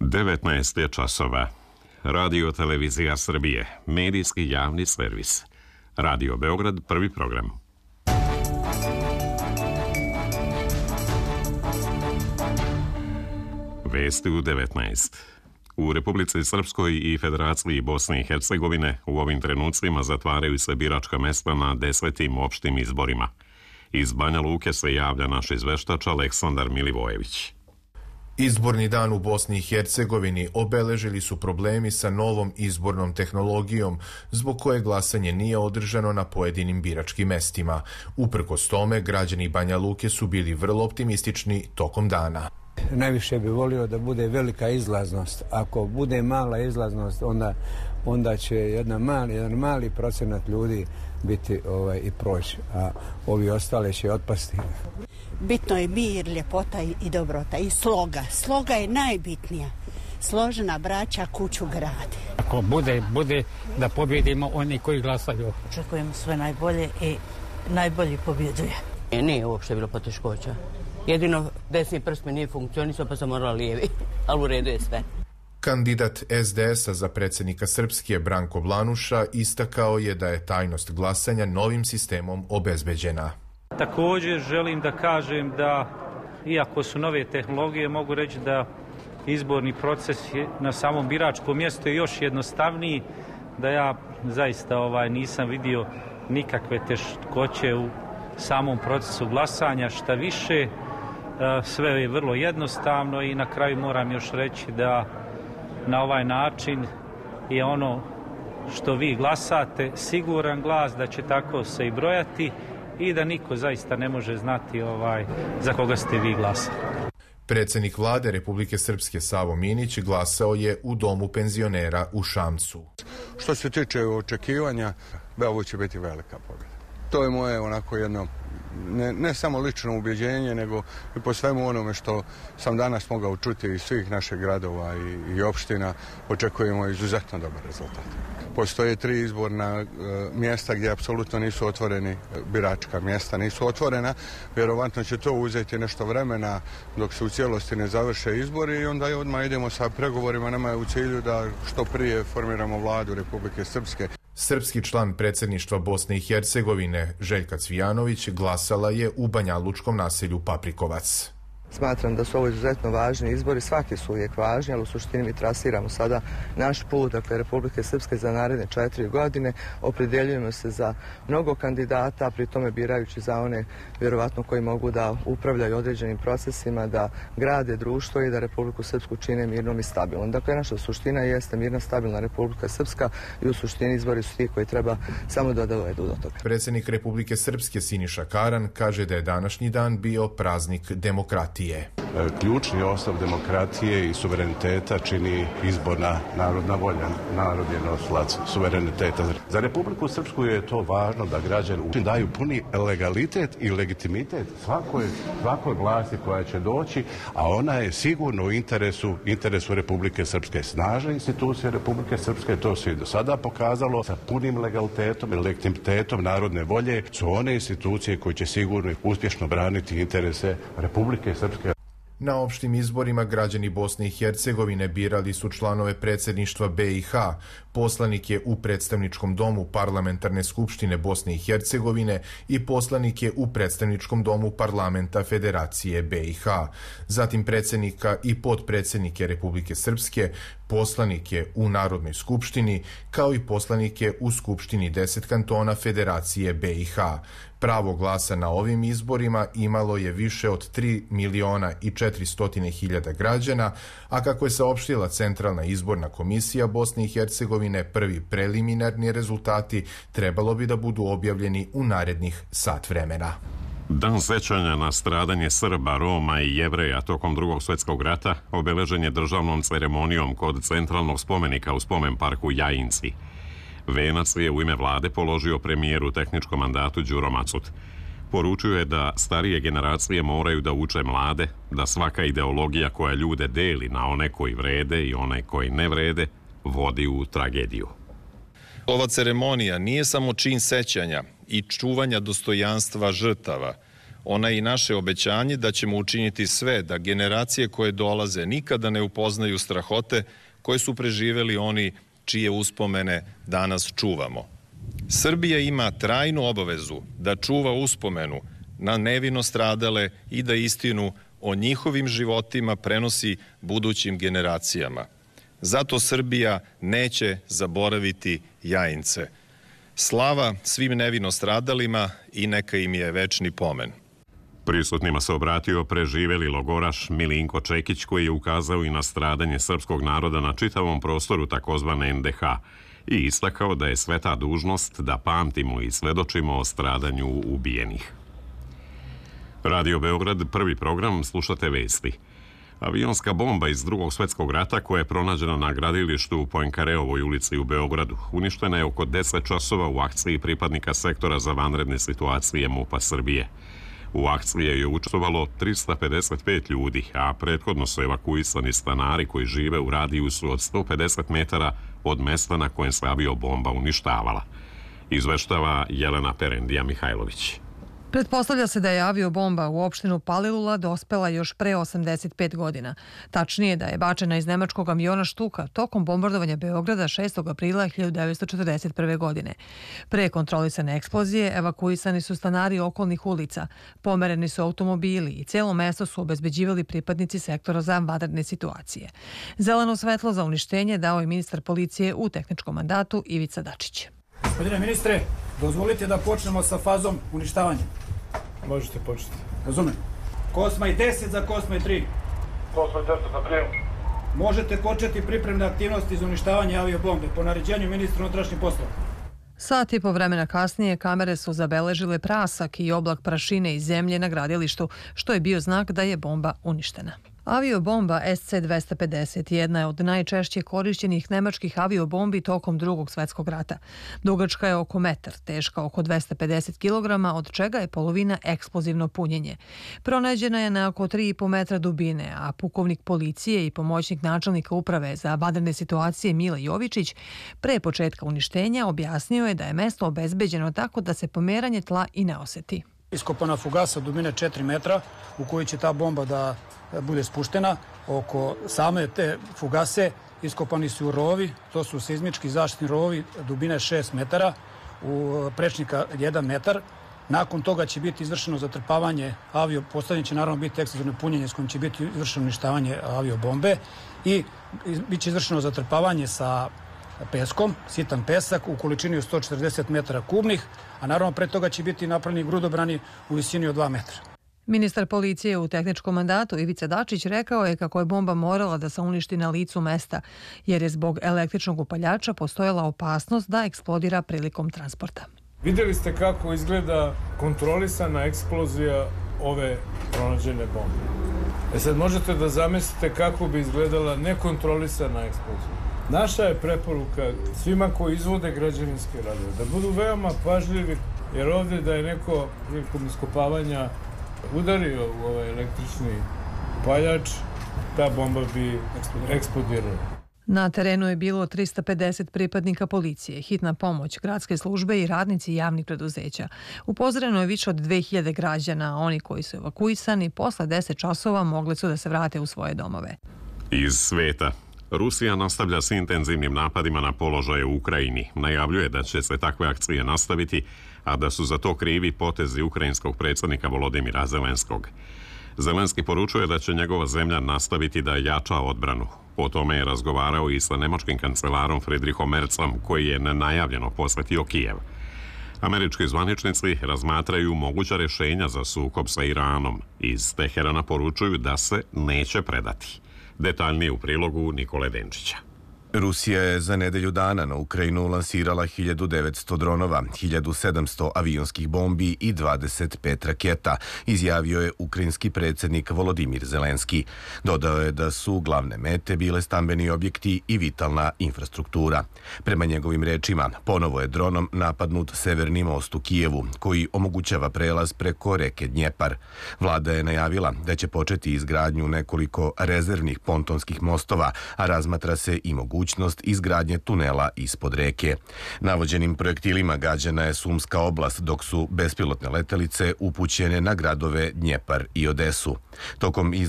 19 je časova. Radio Televizija Srbije, medijski javni servis. Radio Beograd, prvi program. Vesti u 19. U Republici Srpskoj i Federaciji Bosne i Hercegovine u ovim trenucima zatvaraju se biračka mesta na 10. opštim izborima. Iz Banja Luke se javlja naš izveštač Aleksandar Milivojević. Izborni dan u Bosni i Hercegovini obeležili su problemi sa novom izbornom tehnologijom, zbog koje glasanje nije održano na pojedinim biračkim mestima. Uprkos tome, građani Banja Luke su bili vrlo optimistični tokom dana. Najviše bi volio da bude velika izlaznost. Ako bude mala izlaznost, onda će jedan mali procenat ljudi biti i proći, a ovi ostale će otpasti. Bitno je mir, ljepota i dobrota i sloga. Sloga je najbitnija. Složena braća kuću grade. Ako bude da pobjedimo oni koji glasaju. Očekujemo sve najbolje i najbolji pobjeduje. Nije uopšte bilo poteškoća. Jedino desni prst mi nije funkcionisao pa sam morala lijevi, ali u redu je sve. Kandidat SDS-a za predsjednika Srpske Branko Blanuša istakao je da je tajnost glasanja novim sistemom obezbeđena. Također želim da kažem da, iako su nove tehnologije, mogu reći da izborni proces na samom biračkom mjestu je još jednostavniji, da ja zaista nisam vidio nikakve teškoće u samom procesu glasanja, šta više, sve je vrlo jednostavno i na kraju moram još reći da na ovaj način je ono što vi glasate siguran glas, da će tako se i brojati i da niko zaista ne može znati za koga ste vi glasali. Predsjednik vlade Republike Srpske Savo Minić glasao je u domu penzionera u Šamcu. Što se tiče očekivanja, ovo će biti velika pobjeda. To je moje onako jedno ne samo lično ubjeđenje, nego i po svemu onome što sam danas mogao čuti iz svih naših gradova i opština, očekujemo izuzetno dobar rezultat. Postoje 3 izborna mjesta gdje apsolutno nisu otvoreni, biračka mjesta nisu otvorena. Vjerovatno će to uzeti nešto vremena dok se u cijelosti ne završe izbori i onda odmah idemo sa pregovorima. Nama je u cilju da što prije formiramo vladu Republike Srpske. Srpski član predsjedništva Bosne i Hercegovine Željka Cvijanović glasala je u banjalučkom naselju Paprikovac. Smatram da su ovo izuzetno važni izbori, svaki su uvijek važni, ali u suštini mi trasiramo sada naš put, dakle Republike Srpske za naredne 4 godine, opredjeljujemo se za mnogo kandidata, pri tome birajući za one vjerovatno koji mogu da upravljaju određenim procesima, da grade društvo i da Republiku Srpsku čine mirnom i stabilnom. Dakle, naša suština jeste mirna, stabilna Republika Srpska i u suštini izbori su ti koji treba samo da dovedu do toga. Predsjednik Republike Srpske Siniša Karan kaže da je današnji dan bio praznik demokratije. Ključni osnov demokratije i suvereniteta čini izborna narodna volja. Narod je nosilac suvereniteta. Za Republiku Srpsku je to važno da građani daju puni legalitet i legitimitet svakoj vlasti koja će doći, a ona je sigurno u interesu Republike Srpske. Snažne institucije Republike Srpske, to se i do sada pokazalo, sa punim legalitetom i legitimitetom narodne volje su one institucije koje će sigurno uspješno braniti interese Republike Srpske. Na opštim izborima građani Bosne i Hercegovine birali su članove predsjedništva BiH, poslanike u predstavničkom domu Parlamentarne skupštine Bosne i Hercegovine i poslanike u predstavničkom domu Parlamenta Federacije BiH, zatim predsjednika i potpredsjednike Republike Srpske, poslanike u Narodnoj skupštini, kao i poslanike u Skupštini 10 kantona Federacije BiH. Pravo glasa na ovim izborima imalo je više od 3.400.000 građana, a kako je saopštila Centralna izborna komisija Bosne i Hercegovine, prvi preliminarni rezultati trebalo bi da budu objavljeni u narednih sat vremena. Dan sećanja na stradanje Srba, Roma i Jevreja tokom Drugog svjetskog rata obeležen je državnom ceremonijom kod centralnog spomenika u spomen parku Jajinci. Venac je u ime vlade položio premijeru tehničkom mandatu Đuro Macut. Poručio je da starije generacije moraju da uče mlade, da svaka ideologija koja ljude deli na one koji vrede i one koji ne vrede, vodi u tragediju. Ova ceremonija nije samo čin sećanja i čuvanja dostojanstva žrtava. ona je i naše obećanje da ćemo učiniti sve da generacije koje dolaze nikada ne upoznaju strahote koje su preživeli oni čije uspomene danas čuvamo. Srbija ima trajnu obavezu da čuva uspomenu na nevino stradale i da istinu o njihovim životima prenosi budućim generacijama. Zato Srbija neće zaboraviti Jajince. Slava svim nevino stradalima i neka im je večni pomen. Prisutnima se obratio preživeli logoraš Milinko Čekić, koji je ukazao i na stradanje srpskog naroda na čitavom prostoru takozvane NDH i istakao da je sveta dužnost da pamtimo i svedočimo o stradanju ubijenih. Radio Beograd, prvi program, slušate vesti. Avionska bomba iz Drugog svjetskog rata koja je pronađena na gradilištu u Poinkareovoj ulici u Beogradu uništena je oko 10 časova u akciji pripadnika sektora za vanredne situacije MUP-a Srbije. U akciji je učestvovalo 355 ljudi, a prethodno su evakuisani stanari koji žive u radijusu od 150 metara od mesta na kojem se aviobomba uništavala. Izveštava Jelena Perendija Mihajlović. Pretpostavlja se da je aviobomba u opštinu Palilula dospela još pre 85 godina. Tačnije da je bačena iz nemačkog aviona Štuka tokom bombardovanja Beograda 6. aprila 1941. godine. Pre kontrolisane eksplozije evakuisani su stanari okolnih ulica, pomereni su automobili i celo mesto su obezbeđivali pripadnici sektora za vanredne situacije. Zeleno svetlo za uništenje dao je ministar policije u tehničkom mandatu Ivica Dačić. Gospodine ministre, dozvolite da počnemo sa fazom uništavanja. Možete početi. Razumem. Kosma i 10 za Kosma i 3. Kosma i 10 za prijemu. Možete početi pripremne aktivnosti za uništavanje aviobombe po naređenju ministra unutrašnjih poslova. Sat i po vremena kasnije kamere su zabeležile prasak i oblak prašine iz zemlje na gradilištu, što je bio znak da je bomba uništena. Aviobomba SC-250 jedna je od najčešće korišćenih nemačkih aviobombi tokom Drugog svjetskog rata. Dugačka je oko metar, teška oko 250 kg, od čega je polovina eksplozivno punjenje. Pronađena je na oko 3,5 metra dubine, a pukovnik policije i pomoćnik načelnika uprave za vanredne situacije Mile Jovičić pre početka uništenja objasnio je da je mesto obezbeđeno tako da se pomeranje tla i ne oseti. Iskopana fugasa dubine 4 metra u kojoj će ta bomba da bude spuštena. Oko same te fugase iskopani su rovi, to su seizmički zaštitni rovi dubine 6 metara, u prečnika 1 metar. Nakon toga će biti izvršeno zatrpavanje postavljanje će naravno biti eksplozivno punjenje s kojim će biti izvršeno uništavanje aviobombe i bit će izvršeno zatrpavanje sa peskom, sitan pesak u količini od 140 metara kubnih, a naravno pre toga će biti napravljeni grudobrani u visini od 2 metra. Ministar policije u tehničkom mandatu Ivica Dačić rekao je kako je bomba morala da se uništi na licu mesta, jer je zbog električnog upaljača postojala opasnost da eksplodira prilikom transporta. Vidjeli ste kako izgleda kontrolisana eksplozija ove pronađene bombe. Sad možete da zamislite kako bi izgledala nekontrolisana eksplozija. Naša je preporuka svima koji izvode građevinske radove da budu veoma pažljivi, jer ovdje da je neko prilikom iskopavanja udario u ovaj električni upaljač, ta bomba bi eksplodirala. Na terenu je bilo 350 pripadnika policije, hitna pomoć, gradske službe i radnici javnih preduzeća. Upozoreno je više od 2000 građana, a oni koji su evakuisani posle 10 časova mogli su da se vrate u svoje domove. Iz sveta. Rusija nastavlja s intenzivnim napadima na položaje u Ukrajini. Najavljuje da će se takve akcije nastaviti, a da su za to krivi potezi ukrajinskog predsjednika Volodimira Zelenskog. Zelenski poručuje da će njegova zemlja nastaviti da jača odbranu. O tome je razgovarao i sa nemačkim kancelarom Friedrichom Merzom, koji je nenajavljeno posjetio Kijev. Američki zvaničnici razmatraju moguća rješenja za sukob sa Iranom. Iz Teherana poručuju da se neće predati. Detaljnije u prilogu Nikole Denčića. Rusija je za nedelju dana na Ukrajinu lansirala 1900 dronova, 1700 avionskih bombi i 25 raketa, izjavio je ukrajinski predsjednik Volodimir Zelenski. Dodao je da su glavne mete bile stambeni objekti i vitalna infrastruktura. Prema njegovim rečima, ponovo je dronom napadnut severni most u Kijevu, koji omogućava prelaz preko reke Dnjepar. Vlada je najavila da će početi izgradnju nekoliko rezervnih pontonskih mostova, a razmatra se i mogućnost mogućnost izgradnje tunela ispod reke. Navođenim projektilima gađana je Sumska oblast, dok su bespilotne letelice upućene na gradove Dnjepar i Odesu. Tokom